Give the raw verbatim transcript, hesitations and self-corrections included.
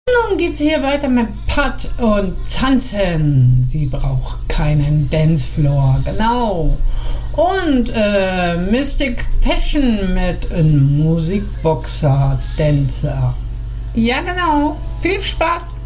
Nun geht's hier weiter mit Pat und Tanzen. Sie braucht keinen Dancefloor, genau. Und äh, Mystic Fashion mit einem Musikboxer Dancer. Ja, genau. Viel Spaß!